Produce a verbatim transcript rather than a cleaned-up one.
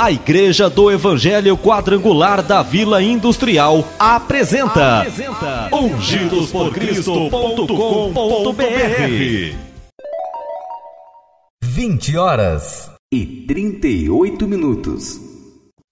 A Igreja do Evangelho Quadrangular da Vila Industrial apresenta, apresenta ungidos por cristo ponto com ponto br. vinte horas e trinta e oito minutos.